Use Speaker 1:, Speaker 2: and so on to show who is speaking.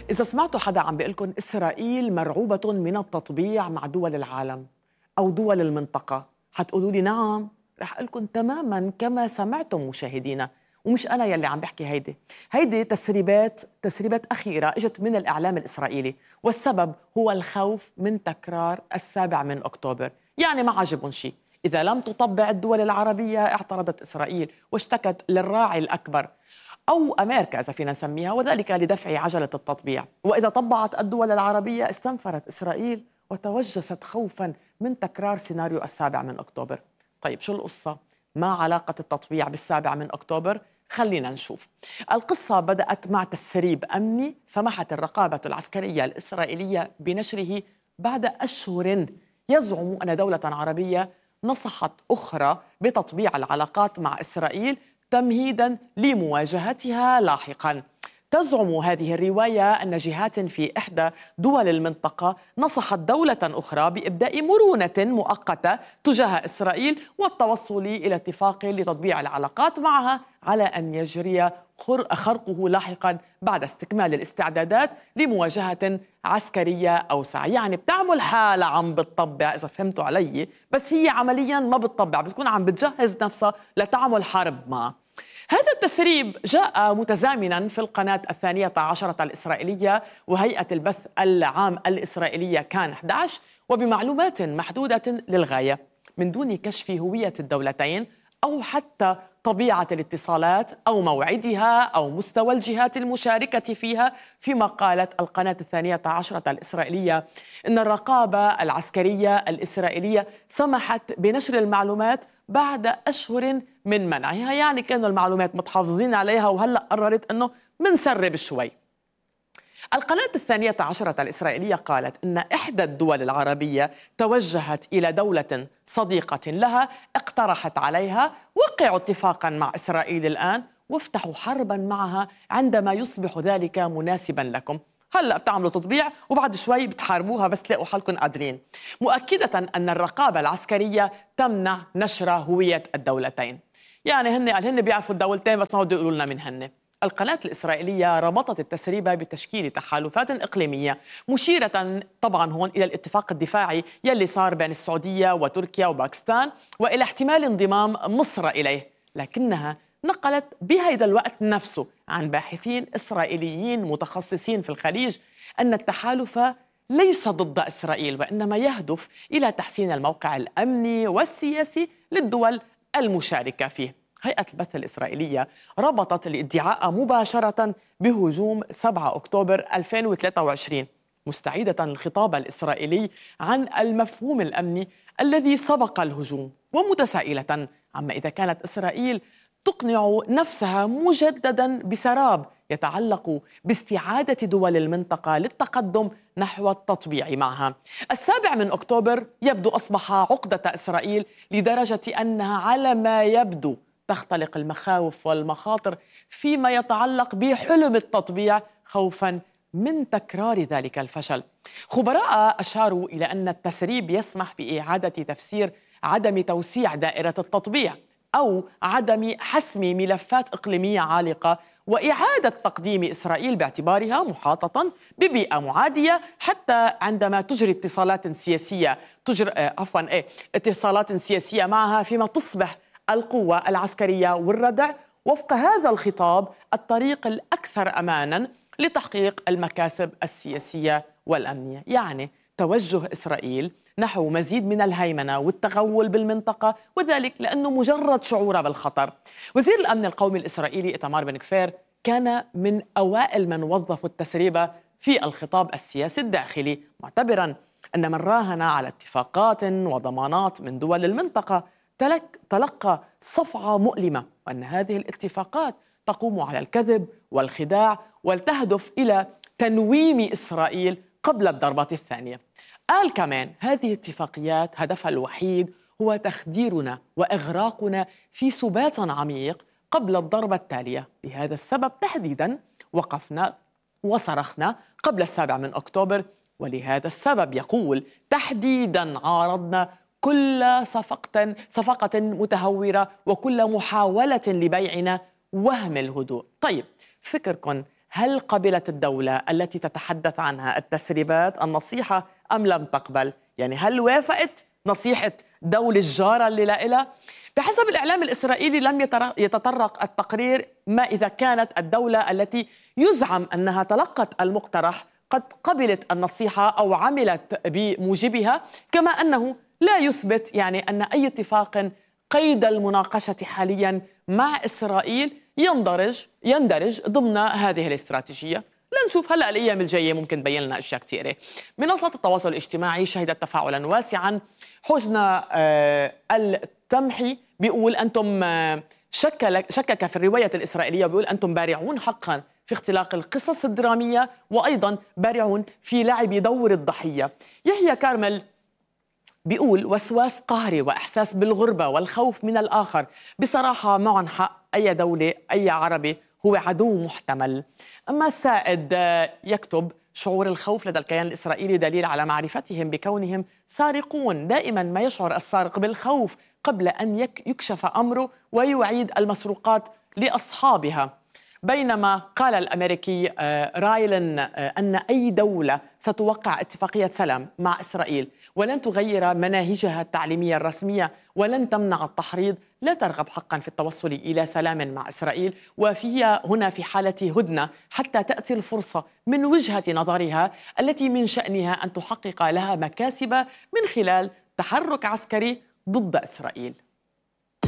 Speaker 1: إذا سمعتوا حدا عم بيقلكن إسرائيل مرعوبة من التطبيع مع دول العالم أو دول المنطقة، حتقولوا لي نعم، رح أقولكن تماماً كما سمعتم مشاهدينا. ومش أنا يلي عم بحكي، هيدي تسريبات أخيرة إجت من الإعلام الإسرائيلي، والسبب هو الخوف من تكرار 7 أكتوبر. يعني ما عجبهم شيء، إذا لم تطبع الدول العربية اعترضت إسرائيل واشتكت للراعي الأكبر أو أمريكا إذا فينا نسميها، وذلك لدفع عجلة التطبيع. وإذا طبعت الدول العربية استنفرت إسرائيل وتوجست خوفاً من تكرار سيناريو 7 أكتوبر. طيب شو القصة؟ ما علاقة التطبيع ب7 أكتوبر؟ خلينا نشوف. القصة بدأت مع تسريب أمني سمحت الرقابة العسكرية الإسرائيلية بنشره بعد أشهر يزعم أن دولة عربية نصحت أخرى بتطبيع العلاقات مع إسرائيل تمهيداً لمواجهتها لاحقاً. تزعم هذه الرواية أن جهات في إحدى دول المنطقة نصحت دولة أخرى بإبداء مرونة مؤقتة تجاه إسرائيل والتوصل إلى اتفاق لتطبيع العلاقات معها على أن يجري خرقه لاحقا بعد استكمال الاستعدادات لمواجهة عسكرية أوسع. يعني بتعمل حالة عم بتطبع، إذا فهمتوا علي، بس هي عمليا ما بتطبع، بتكون عم بتجهز نفسها لتعمل حرب معه. هذا التسريب جاء متزامنا في القناة 12 الإسرائيلية وهيئة البث العام الإسرائيلية كان 11، وبمعلومات محدودة للغاية من دون كشف هوية الدولتين أو حتى طبيعة الاتصالات أو موعدها أو مستوى الجهات المشاركة فيها. فيما قالت القناة 12 الإسرائيلية إن الرقابة العسكرية الإسرائيلية سمحت بنشر المعلومات بعد أشهر من منعها. يعني كانوا المعلومات متحافظين عليها وهلأ قررت أنه منسرب شوي. القناة 12 الإسرائيلية قالت أن إحدى الدول العربية توجهت إلى دولة صديقة لها، اقترحت عليها وقعوا اتفاقا مع إسرائيل الآن وافتحوا حربا معها عندما يصبح ذلك مناسبا لكم. هلأ بتعملوا تطبيع وبعد شوي بتحاربوها بس تلاقوا حالكم قادرين، مؤكدة أن الرقابة العسكرية تمنع نشر هوية الدولتين. يعني هن بيعرفوا الدولتين بس ما بده يقولوا لنا من هن. القناة الإسرائيلية ربطت التسريب بتشكيل تحالفات إقليمية، مشيرة طبعا هون إلى الاتفاق الدفاعي يلي صار بين السعودية وتركيا وباكستان وإلى احتمال انضمام مصر إليه. لكنها نقلت بهيدا الوقت نفسه عن باحثين إسرائيليين متخصصين في الخليج أن التحالف ليس ضد إسرائيل وإنما يهدف إلى تحسين الموقع الأمني والسياسي للدول المشاركة فيه. هيئة البث الإسرائيلية ربطت الادعاء مباشرة بهجوم 7 أكتوبر 2023، مستعيدة الخطاب الإسرائيلي عن المفهوم الأمني الذي سبق الهجوم، ومتسائلة عما إذا كانت إسرائيل تقنع نفسها مجددا بسراب يتعلق باستعادة دول المنطقة للتقدم نحو التطبيع معها. 7 أكتوبر يبدو أصبح عقدة إسرائيل لدرجة أنها على ما يبدو تختلق المخاوف والمخاطر فيما يتعلق بحلم التطبيع خوفا من تكرار ذلك الفشل. خبراء أشاروا إلى أن التسريب يسمح بإعادة تفسير عدم توسيع دائرة التطبيع أو عدم حسم ملفات إقليمية عالقة وإعادة تقديم إسرائيل باعتبارها محاطة ببيئة معادية حتى عندما تجري اتصالات سياسية معها، فيما تصبح القوة العسكرية والردع وفق هذا الخطاب الطريق الأكثر أماناً لتحقيق المكاسب السياسية والأمنية. يعني توجه إسرائيل نحو مزيد من الهيمنة والتغول بالمنطقة، وذلك لأنه مجرد شعور بالخطر. وزير الأمن القومي الإسرائيلي إيتمار بن غفير كان من أوائل من وظفوا التسريب في الخطاب السياسي الداخلي، معتبراً أن من راهن على اتفاقات وضمانات من دول المنطقة تلقى صفعة مؤلمة، وأن هذه الاتفاقات تقوم على الكذب والخداع وتهدف إلى تنويم إسرائيل قبل الضربة الثانية. قال كمان هذه الاتفاقيات هدفها الوحيد هو تخديرنا وإغراقنا في سبات عميق قبل الضربة التالية. لهذا السبب تحديداً وقفنا وصرخنا قبل 7 أكتوبر، ولهذا السبب يقول تحديداً عارضنا كل صفقة متهورة وكل محاولة لبيعنا وهم الهدوء. طيب فكركم هل قبلت الدولة التي تتحدث عنها التسريبات النصيحة أم لم تقبل؟ يعني هل وافقت نصيحة دولة الجارة اللي لها؟ بحسب الإعلام الإسرائيلي لم يتطرق التقرير ما إذا كانت الدولة التي يزعم أنها تلقت المقترح قد قبلت النصيحة أو عملت بموجبها، كما أنه لا يثبت يعني أن أي اتفاق قيد المناقشة حاليا مع إسرائيل يندرج ضمن هذه الاستراتيجية. لنشوف هلأ الأيام الجاية ممكن تبين لنا أشياء كثيرة. منصات التواصل الاجتماعي شهدت تفاعلا واسعا. حجنا التمحي بيقول أنتم شكك في الرواية الإسرائيلية، بيقول أنتم بارعون حقا في اختلاق القصص الدرامية، وأيضا بارعون في لعب دور الضحية. يحيى كارمل بيقول وسواس قهري وإحساس بالغربة والخوف من الآخر، بصراحة معن حق، أي دولة أي عربي هو عدو محتمل. أما السائد يكتب شعور الخوف لدى الكيان الإسرائيلي دليل على معرفتهم بكونهم سارقون، دائما ما يشعر السارق بالخوف قبل أن يكشف أمره ويعيد المسروقات لأصحابها. بينما قال الأمريكي رايلن أن أي دولة ستوقع اتفاقية سلام مع إسرائيل ولن تغير مناهجها التعليمية الرسمية ولن تمنع التحريض لا ترغب حقا في التوصل إلى سلام مع إسرائيل، وهي هنا في حالة هدنة حتى تأتي الفرصة من وجهة نظرها التي من شأنها أن تحقق لها مكاسب من خلال تحرك عسكري ضد إسرائيل.